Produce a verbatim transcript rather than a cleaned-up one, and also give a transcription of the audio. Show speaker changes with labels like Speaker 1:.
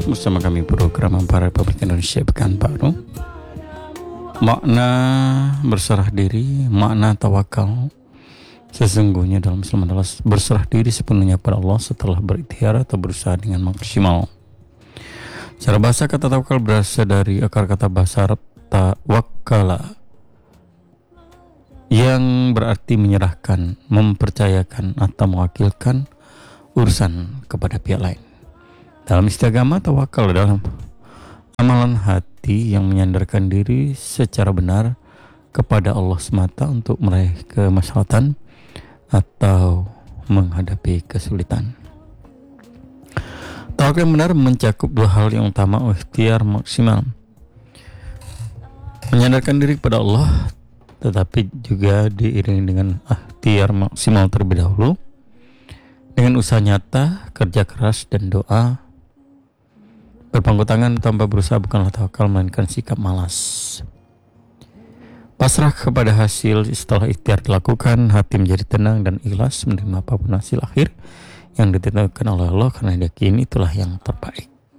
Speaker 1: bersama kami program Ampara Republik Indonesia Pekanbaru. Makna berserah diri, makna tawakal. Sesungguhnya dalam Islam adalah berserah diri sepenuhnya pada Allah setelah berikhtiar atau berusaha dengan maksimal. Secara bahasa, kata tawakal berasal dari akar kata bahasa Arab tawakkala, yang berarti menyerahkan, mempercayakan atau mewakilkan urusan kepada pihak lain. Dalam istilah agama, tawakal adalah amalan hati yang menyandarkan diri secara benar kepada Allah semata untuk meraih kemaslahatan atau menghadapi kesulitan. Tawakal yang benar mencakup dua hal. Yang utama, ikhtiar maksimal, menyandarkan diri kepada Allah, tetapi juga diiringi dengan ikhtiar maksimal terlebih dahulu, dengan usaha nyata, kerja keras, dan doa. Berpangku tangan tanpa berusaha bukanlah tawakal, melainkan sikap malas. Pasrah kepada hasil setelah ikhtiar dilakukan, hati menjadi tenang dan ikhlas menerima apapun hasil akhir yang ditentukan oleh Allah, karena yakini itulah yang terbaik.